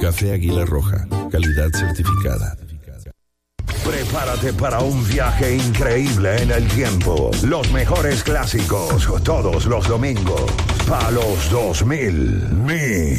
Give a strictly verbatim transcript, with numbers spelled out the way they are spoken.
Café Águila Roja, calidad certificada. Prepárate para un viaje increíble en el tiempo. Los mejores clásicos, todos los domingos. Palos dos mil. Mi